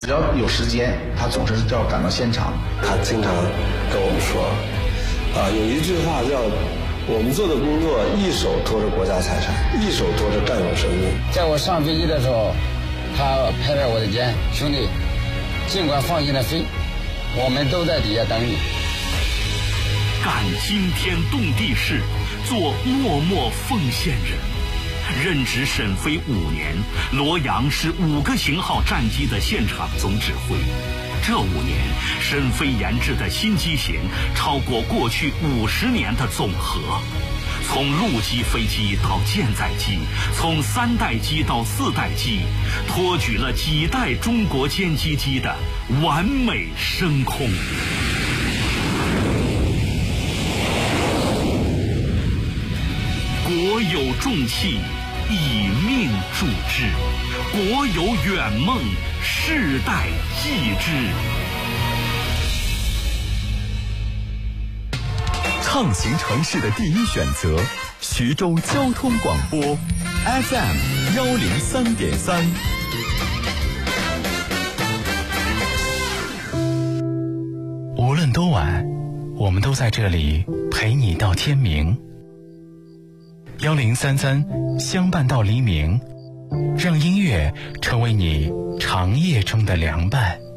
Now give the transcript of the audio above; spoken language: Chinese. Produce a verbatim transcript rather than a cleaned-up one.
只要有时间，他总是要赶到现场。 他经常跟我们说，啊，有一句话叫“我们做的工作，一手托着国家财产，一手托着战友生命”。 在我上飞机的时候，他拍拍我的肩，兄弟，尽管放心的飞，我们都在底下等你。 干惊天动地事，做默默奉献人。任职沈飞五年，罗阳是五个型号战机的现场总指挥。这五年，沈飞研制的新机型超过过去五十年的总和。从陆基飞机到舰载机，从三代机到四代机，托举了几代中国歼击机的完美升空。国有重器，以命铸之；国有远梦，世代继之。 畅行城市的第一选择，徐州交通广播 F M 幺零三点三。 无论多晚，我们都在这里陪你到天明。幺零三三相伴到黎明，让音乐成为你长夜中的凉伴。